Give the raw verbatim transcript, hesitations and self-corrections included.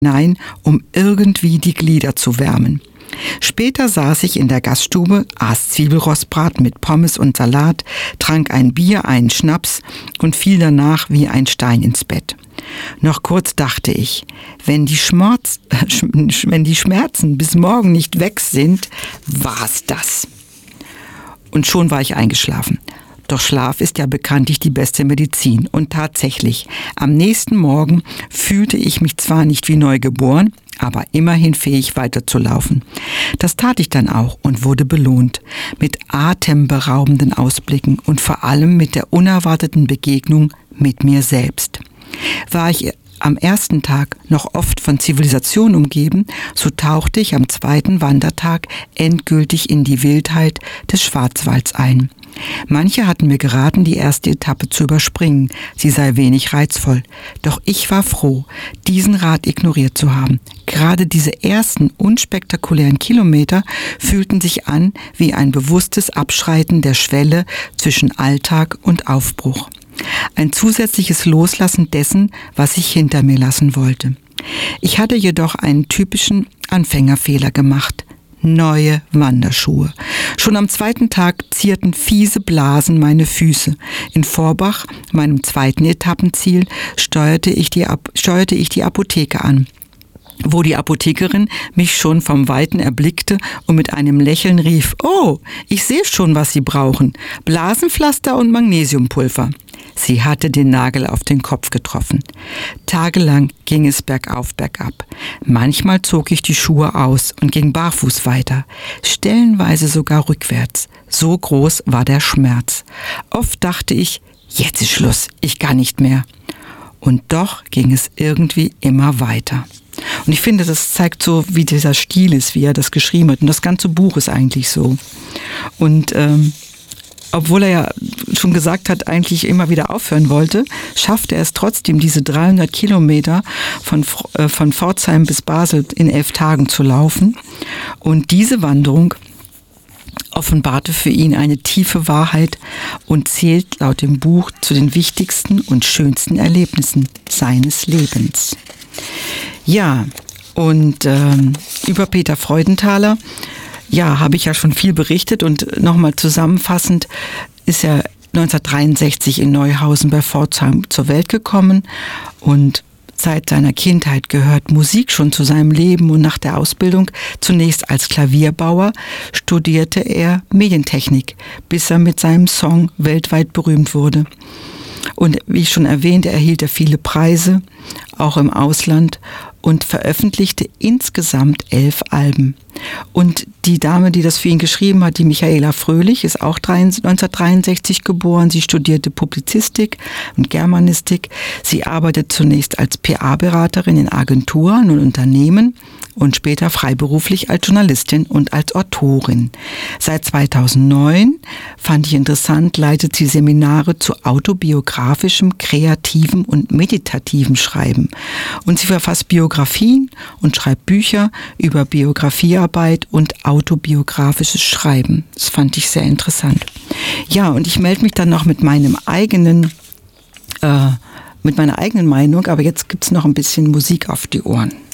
hinein, um irgendwie die Glieder zu wärmen. Später saß ich in der Gaststube, aß Zwiebelrostbraten mit Pommes und Salat, trank ein Bier, einen Schnaps und fiel danach wie ein Stein ins Bett. Noch kurz dachte ich, wenn die, Schmerz, äh, wenn die Schmerzen bis morgen nicht weg sind, war's das. Und schon war ich eingeschlafen. Doch Schlaf ist ja bekanntlich die beste Medizin. Und tatsächlich, am nächsten Morgen fühlte ich mich zwar nicht wie neu geboren, aber immerhin fähig weiterzulaufen. Das tat ich dann auch und wurde belohnt. Mit atemberaubenden Ausblicken und vor allem mit der unerwarteten Begegnung mit mir selbst. War ich am ersten Tag noch oft von Zivilisation umgeben, so tauchte ich am zweiten Wandertag endgültig in die Wildheit des Schwarzwalds ein. Manche hatten mir geraten, die erste Etappe zu überspringen, sie sei wenig reizvoll. Doch ich war froh, diesen Rat ignoriert zu haben. Gerade diese ersten unspektakulären Kilometer fühlten sich an wie ein bewusstes Abschreiten der Schwelle zwischen Alltag und Aufbruch. Ein zusätzliches Loslassen dessen, was ich hinter mir lassen wollte. Ich hatte jedoch einen typischen Anfängerfehler gemacht. Neue Wanderschuhe. Schon am zweiten Tag zierten fiese Blasen meine Füße. In Vorbach, meinem zweiten Etappenziel, steuerte ich die, steuerte ich die Apotheke an, wo die Apothekerin mich schon vom Weiten erblickte und mit einem Lächeln rief: »Oh, ich sehe schon, was Sie brauchen. Blasenpflaster und Magnesiumpulver.« Sie hatte den Nagel auf den Kopf getroffen. Tagelang ging es bergauf, bergab. Manchmal zog ich die Schuhe aus und ging barfuß weiter, stellenweise sogar rückwärts. So groß war der Schmerz. Oft dachte ich, jetzt ist Schluss, ich kann nicht mehr. Und doch ging es irgendwie immer weiter. Und ich finde, das zeigt so, wie dieser Stil ist, wie er das geschrieben hat. Und das ganze Buch ist eigentlich so. Und ähm, obwohl er ja schon gesagt hat, eigentlich immer wieder aufhören wollte, schaffte er es trotzdem, diese dreihundert Kilometer von, äh, von Pforzheim bis Basel in elf Tagen zu laufen. Und diese Wanderung offenbarte für ihn eine tiefe Wahrheit und zählt laut dem Buch zu den wichtigsten und schönsten Erlebnissen seines Lebens. Ja, und ähm, über Peter Freudenthaler, ja, habe ich ja schon viel berichtet und nochmal zusammenfassend ist er neunzehnhundertdreiundsechzig in Neuhausen bei Pforzheim zur Welt gekommen und seit seiner Kindheit gehört Musik schon zu seinem Leben und nach der Ausbildung zunächst als Klavierbauer studierte er Medientechnik, bis er mit seinem Song weltweit berühmt wurde. Und wie ich schon erwähnte, erhielt er viele Preise, auch im Ausland, und veröffentlichte insgesamt elf Alben. Und die Dame, die das für ihn geschrieben hat, die Michaela Fröhlich, ist auch neunzehnhundertdreiundsechzig geboren. Sie studierte Publizistik und Germanistik. Sie arbeitet zunächst als P R-Beraterin in Agenturen und Unternehmen und später freiberuflich als Journalistin und als Autorin. Seit zweitausendneun, fand ich interessant, leitet sie Seminare zu autobiografischem, kreativem und meditativem Schreiben. Und sie verfasst Biografien und schreibt Bücher über Biografiearbeit und autobiografisches Schreiben. Das fand ich sehr interessant. Ja, und ich melde mich dann noch mit meinem eigenen, äh, mit meiner eigenen Meinung, aber jetzt gibt's noch ein bisschen Musik auf die Ohren.